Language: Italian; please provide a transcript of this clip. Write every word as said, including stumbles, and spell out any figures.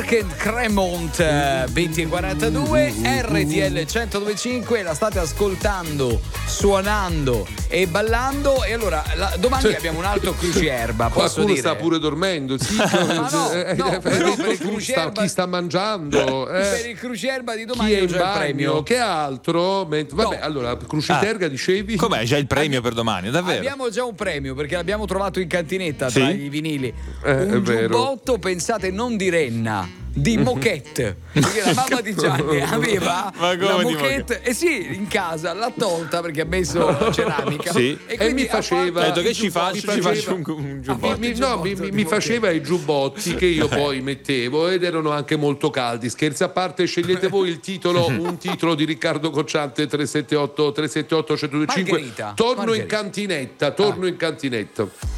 Mark and Cremont, venti e quarantadue, R T L centodue e cinque, la state ascoltando, suonando e ballando. E allora la, domani cioè, abbiamo un altro crucierba, posso qualcuno dire? sta pure dormendo, sì, Ma no, eh, no, eh, però eh, per il tu crucierba- sta- chi sta mangiando, eh? Per il crucierba di domani Chi è ho in già il bagno? premio. Che altro? Ment- Vabbè, No. allora, Cruciterga dicevi? Com'è? Già il premio per domani, davvero? Abbiamo già un premio perché l'abbiamo trovato in cantinetta tra Sì? i vinili. Eh, è un vero. giubbotto, pensate, non di renna, di moquette. Perché la mamma di Gianni aveva Ma come la di moquette, e sì, in casa l'ha tolta perché ha messo la ceramica. Sì. E, E quindi mi ha faceva- Ho detto che il ci faccio, giubbotto, ci faceva- faccio un, un ha giubbotto. fatto Mi, il no, giubbotto mi, di mi- mi moquette. faceva i giubbotti che io poi mettevo ed erano anche molto caldi. Scherzi a parte, scegliete voi il titolo, un titolo di Riccardo Cocciante tre sette otto tre sette otto uno zero due cinque. Margherita. Torno in Margherita. cantinetta, torno in cantinetta.